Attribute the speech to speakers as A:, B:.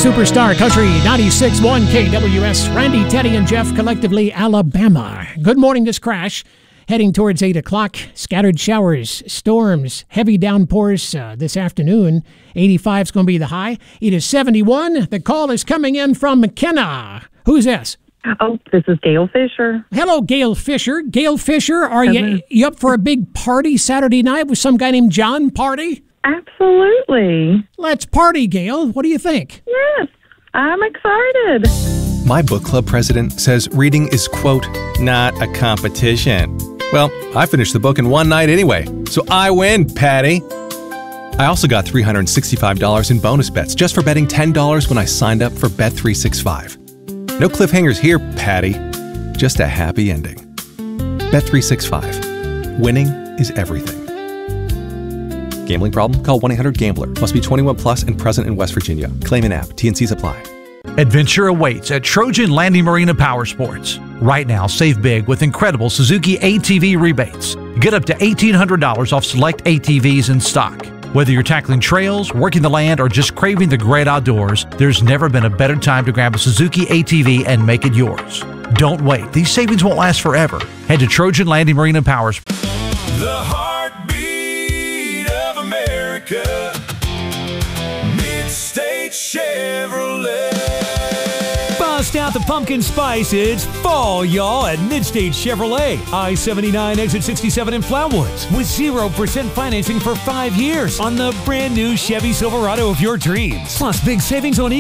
A: Superstar Country 96.1 KWS. Randy, Teddy, and Jeff, collectively Alabama. Good morning, this crash. Heading towards 8 o'clock. Scattered showers, storms, heavy downpours this afternoon. 85 is going to be the high. It is 71. The call is coming in from McKenna. Who's this?
B: Oh, this is Gail Fisher.
A: Hello, Gail Fisher. Gail Fisher, are you up for a big party Saturday night with some guy named John Party?
B: Absolutely.
A: Let's party, Gail. What do you think?
B: Yes, I'm excited.
C: My book club president says reading is, quote, not a competition. Well, I finished the book in one night anyway, so I win, Patty. I also got $365 in bonus bets just for betting $10 when I signed up for Bet365. No cliffhangers here, Patty. Just a happy ending. Bet365. Winning is everything. Gambling problem? Call 1-800-GAMBLER. Must be 21 plus and present in West Virginia. Claim in app. T&Cs apply.
D: Adventure awaits at Trojan Landing Marina Power Sports. Right now, save big with incredible Suzuki ATV rebates. Get up to $1,800 off select ATVs in stock. Whether you're tackling trails, working the land, or just craving the great outdoors, there's never been a better time to grab a Suzuki ATV and make it yours. Don't wait. These savings won't last forever. Head to Trojan Landing Marina Power Sports.
E: The heartbeat of America. Mid-State Chevrolet.
F: Bust out the pumpkin spice. It's fall, y'all, at Mid-State Chevrolet. I-79 exit 67 in Flatwoods with 0% financing for 5 years on the brand new Chevy Silverado of your dreams. Plus big savings on